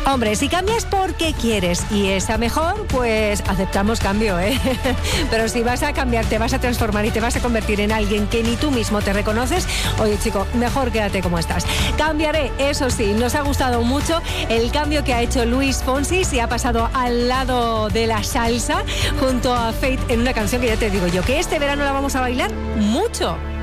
Hombre, si cambias porque quieres y es a mejor, pues aceptamos cambio, ¿eh? Pero si vas a cambiar, te vas a transformar y te vas a convertir en alguien que ni tú mismo te reconoces, oye, chico, mejor quédate como estás. Cambiaré, eso sí, nos ha gustado mucho el cambio que ha hecho Luis Fonsi, se ha pasado al lado de la salsa junto a Feid en una canción que ya te digo yo, que este verano la vamos a bailar mucho.